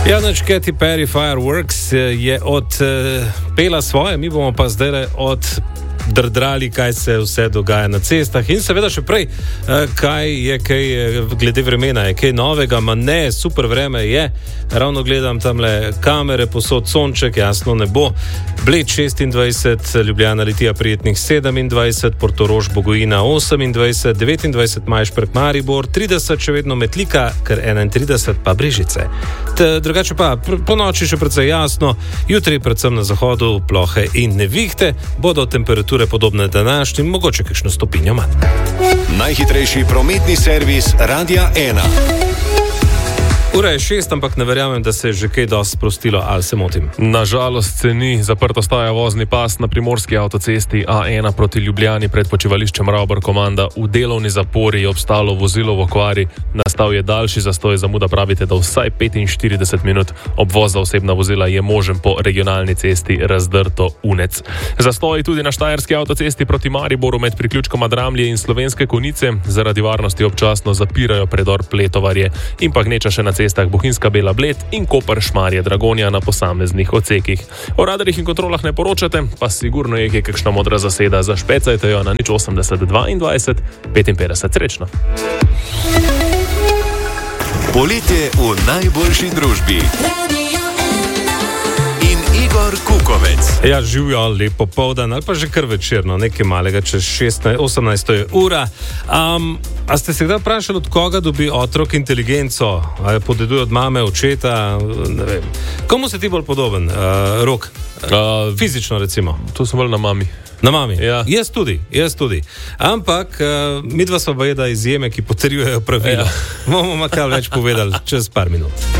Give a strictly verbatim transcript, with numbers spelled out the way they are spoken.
Janač Katy Perry Fireworks je odpela svoje, mi bomo pa zdaj od drdrali, kaj se vse dogaja na cestah in seveda še prej, kaj je kaj glede vremena, je kaj novega, ma ne, super vreme je, ravno gledam tamle kamere, posod sonček, jasno ne bo, Bled šestindvajset, Ljubljana Litija prijetnih sedemindvajset, Portorož Bogojina osemindvajset, devetindvajset Majšperk Maribor, trideset še vedno Metlika, kar enaintrideset pa Brežice. T, drugače pa po noči še precej jasno, jutri predvsem na zahodu plohe in nevihte, bodo temperature podobne današnjim, mogoče kakšno stopinjo manj. Najhitrejši prometni servis Radia ena. Ura je šest, ampak ne verjamem, da se je že kaj dosti sprostilo, ali se motim? Nažalost se ni. Zaprt ostaja vozni pas na primorski avtocesti A ena proti Ljubljani pred počivališčem Ravbar komanda. V delovni zapori je obstalo vozilo v okvari. Nastal je daljši zastoj, zamuda pravite, da vsaj petinštirideset minut. Obvoz za osebna vozila je možen po regionalni cesti Razdrto-Unec. Zastoj tudi na štajerski avtocesti proti Mariboru med priključkoma Dramlje in Slovenske Konjice. Zaradi varnosti občasno zapirajo predor Pletovarje in pa gneča še na cestah Bohinjska Bela Bled in Koper Šmarje Dragonja na posameznih odsekih. O radarjih in kontrolah ne poročate, pa sigurno je kje kakšna modra zaseda. Zašpecajte jo na nič osemdeset dvaindvajset petinpetdeset. Srečno! Poletje v najboljši družbi. In Igor Kukovec. Ja, živijo, lepo popoldan ali pa že kar večerno, nekaj malega, čez šestnajst, osemnajsto je ura. Um, a ste se kdaj vprašali, od koga dobi otrok inteligenco? Ali podeduje od mame, očeta? Ne vem. Komu se ti bolj podoben? Uh, Rok? Uh, Fizično recimo. To sem bolj na mami. Na mami? Ja. Jaz tudi, jaz tudi. Ampak uh, midva sva bajeda izjeme, ki potrjujejo pravila. Ja. Bomo makar več povedali čez par minut.